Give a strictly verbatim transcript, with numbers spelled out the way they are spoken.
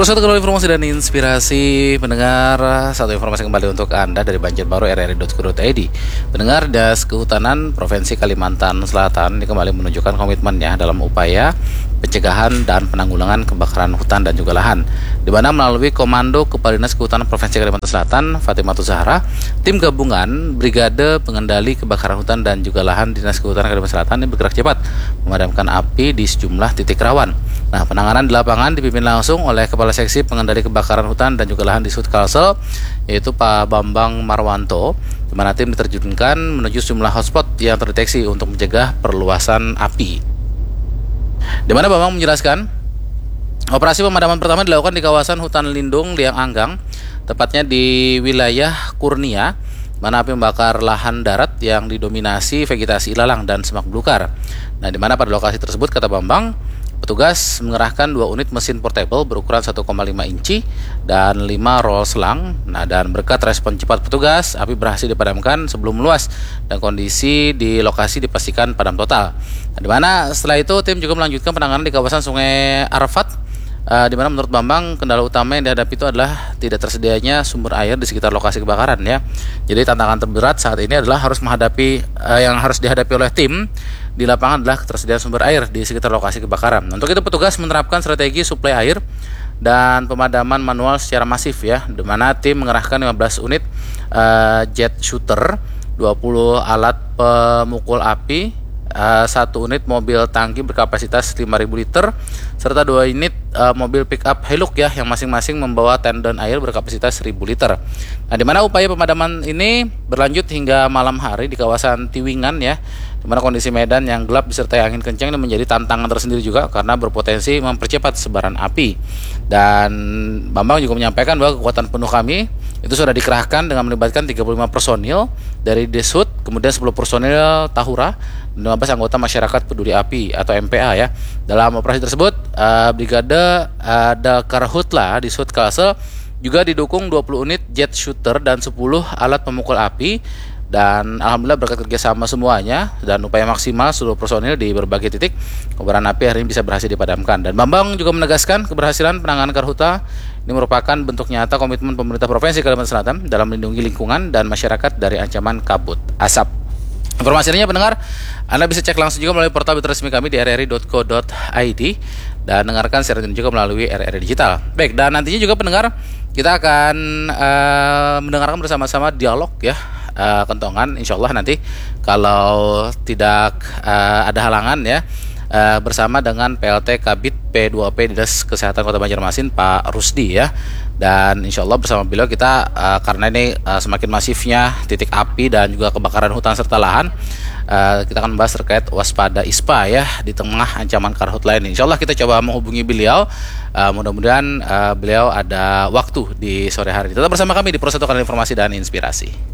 Proses teknologi informasi dan inspirasi pendengar, satu informasi kembali untuk Anda dari Banjarbaru R R I dot co dot I D. Pendengar, Dinas Kehutanan Provinsi Kalimantan Selatan ini kembali menunjukkan komitmennya dalam upaya pencegahan dan penanggulangan kebakaran hutan dan juga lahan, di mana melalui Komando Kepala Dinas Kehutanan Provinsi Kalimantan Selatan Fatimatus Zahra, tim gabungan Brigade Pengendali Kebakaran Hutan dan juga Lahan Dinas Kehutanan Kalimantan Selatan ini bergerak cepat memadamkan api di sejumlah titik rawan. Nah, penanganan di lapangan dipimpin langsung oleh Kepala Seksi Pengendali Kebakaran Hutan dan juga Lahan di Sud Kalsel, yaitu Pak Bambang Marwanto, di mana tim diterjunkan menuju sejumlah hotspot yang terdeteksi untuk mencegah perluasan api. Di mana Bambang menjelaskan, operasi pemadaman pertama dilakukan di kawasan hutan lindung Liang Anggang, tepatnya di wilayah Kurnia, mana api membakar lahan darat yang didominasi vegetasi ilalang dan semak belukar. Nah, di mana pada lokasi tersebut, kata Bambang, petugas mengerahkan dua unit mesin portable berukuran satu koma lima inci dan lima roll selang. Nah, dan berkat respon cepat petugas, api berhasil dipadamkan sebelum meluas dan kondisi di lokasi dipastikan padam total. Nah, di mana setelah itu tim juga melanjutkan penanganan di kawasan Sungai Arafat, Uh, di mana menurut Bambang kendala utama yang dihadapi itu adalah tidak tersedianya sumber air di sekitar lokasi kebakaran ya. Jadi tantangan terberat saat ini adalah harus menghadapi uh, yang harus dihadapi oleh tim di lapangan adalah ketersediaan sumber air di sekitar lokasi kebakaran. Untuk itu petugas menerapkan strategi suplai air dan pemadaman manual secara masif ya, di mana tim mengerahkan lima belas unit uh, jet shooter, dua puluh alat pemukul api, Uh, satu unit mobil tangki berkapasitas lima ribu liter serta dua unit uh, mobil pick up Hilux ya, yang masing-masing membawa tendon air berkapasitas seribu liter. Nah, di mana upaya pemadaman ini berlanjut hingga malam hari di kawasan Tiwingan ya, di mana kondisi medan yang gelap disertai angin kencang ini menjadi tantangan tersendiri juga karena berpotensi mempercepat sebaran api. Dan Bambang juga menyampaikan bahwa kekuatan penuh kami itu sudah dikerahkan dengan melibatkan tiga puluh lima personil dari Deshut, kemudian sepuluh personil Tahura, lima belas anggota masyarakat peduli api atau M P A ya. Dalam operasi tersebut, uh, Brigade uh, Dakarhutla di Sud Kalsel juga didukung dua puluh unit jet shooter dan sepuluh alat pemukul api. Dan alhamdulillah berkat kerjasama semuanya dan upaya maksimal seluruh personil di berbagai titik, kobaran api hari ini bisa berhasil dipadamkan. Dan Bambang juga menegaskan keberhasilan penanganan karhutla ini merupakan bentuk nyata komitmen pemerintah Provinsi Kalimantan Selatan dalam melindungi lingkungan dan masyarakat dari ancaman kabut asap. Informasinya pendengar, Anda bisa cek langsung juga melalui portal resmi kami di r r i dot co dot i d dan dengarkan siaran ini juga melalui R R I Digital. Baik, dan nantinya juga pendengar, kita akan uh, mendengarkan bersama-sama dialog ya, uh, kentongan insya Allah nanti kalau tidak uh, ada halangan ya, uh, bersama dengan P L T Kabid P dua P Dinas Kesehatan Kota Banjarmasin Pak Rusdi ya. Dan insya Allah bersama beliau kita uh, karena ini uh, semakin masifnya titik api dan juga kebakaran hutan serta lahan, uh, kita akan membahas terkait waspada I S P A ya di tengah ancaman karhutla ini. Insya Allah kita coba menghubungi beliau, uh, mudah-mudahan uh, beliau ada waktu di sore hari. Tetap bersama kami di Proses Teknologi Informasi dan Inspirasi.